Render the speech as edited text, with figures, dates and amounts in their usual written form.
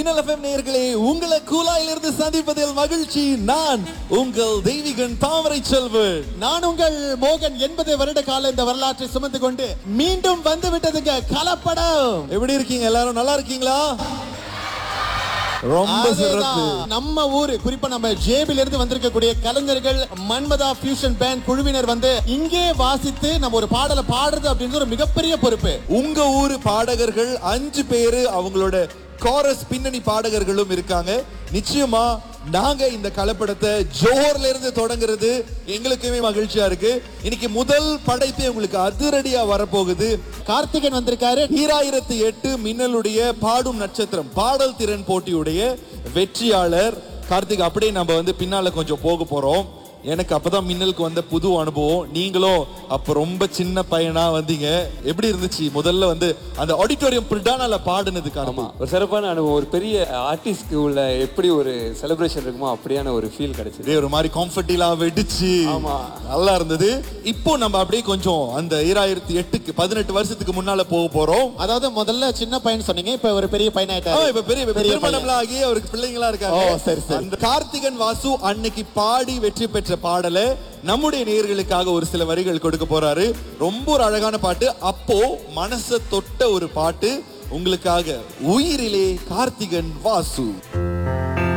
மின்னல் எஃப்எம் நேயர்களே, உங்களை கூலாயிலிருந்து சந்திப்பதில் மகிழ்ச்சி. நான் உங்கள் தெய்வீகன் தாமரை செல்வன். நான் உங்கள் மோகன். 80 வருட கால இந்த வரலாற்றை சுமந்து கொண்டு மீண்டும் வந்து விட்டதுங்க கலப்படம். எப்படி இருக்கீங்க? எல்லாரும் நல்லா இருக்கீங்களா? ரொம்ப சிறப்பு. நம்ம ஊரு, குறிப்பா நம்ம ஜேபில இருந்து வந்திருக்கக்கூடிய கலைஞர்கள், மன்மதா ஃபியூஷன் பேண்ட் குழுவினர் வந்து இங்கே வாசித்து நம்ம ஒரு பாடலை பாடுறது அப்படின்றது ஒரு மிகப்பெரிய பொறுப்பு. உங்க ஊரு பாடகர்கள் 5 பேரு, அவங்களோட கோரஸ் பின்னணி பாடகர்களும் இருக்காங்க. நிச்சயமா நாங்க இந்த கலப்படத்தை ஜோஹர்ல இருந்து தொடங்குறது எங்களுக்குமே மகிழ்ச்சியா இருக்கு. இன்னைக்கு முதல் படைப்பு உங்களுக்கு அதிரடியா வரப்போகுது. கார்த்திகன் வந்திருக்காரு. 2008 மின்னலுடைய பாடும் நட்சத்திரம் பாடல் திறன் போட்டியுடைய வெற்றியாளர் கார்த்திக். அப்படியே நம்ம வந்து பின்னால கொஞ்சம் போக போறோம். எனக்கு அப்பதான் மின்னலுக்கு வந்த புது அனுபவம். நீங்களும் அப்ப ரொம்ப சின்ன பையனா வந்தீங்க. எப்படி இருந்துச்சு முதல்ல வந்து அந்த ஆடிட்டோரியம் பிரிடானால பாடுனதுக்கான? ஒரு சிறப்பான அனுபவம். ஒரு பெரிய ஆர்டிஸ்ட்க்கு உள்ள எப்படி ஒரு செலிப்ரேஷன் இருக்குமோ அப்படியான ஒரு ஃபீல் கிடைச்சது. ஒரு மாதிரி கம்ஃபர்டபுளா வெடிச்சு நல்லா இருந்தது. இப்போ நம்ம அப்படியே கொஞ்சம் அந்த 2008க்கு 18 வருஷத்துக்கு முன்னால போக போறோம். அதாவது முதல்ல சின்ன பையன் சொன்னீங்க, இப்ப ஒரு பெரிய பையனா ஆயிட்டாரு. இப்ப பெரிய திருமணம்லாம் ஆகி அவருக்கு பிள்ளைங்களா இருக்காங்க. சரி சரி. அந்த கார்த்திகன் வாசு அன்னைக்கு பாடி வெற்றி பெற்ற பாடலை நம்முடைய நேயர்களுக்காக ஒரு சில வரிகள் கொடுக்க போறாரு. ரொம்ப ஒரு அழகான பாட்டு. அப்போ மனச தொட்ட ஒரு பாட்டு உங்களுக்காக. உயிரிலே கார்த்திகன் வாசு.